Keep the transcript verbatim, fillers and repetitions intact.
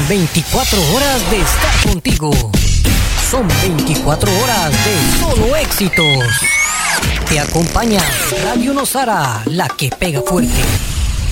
veinticuatro horas de estar contigo. Son veinticuatro horas de solo éxitos. Te acompaña Radio Nosara, la que pega fuerte.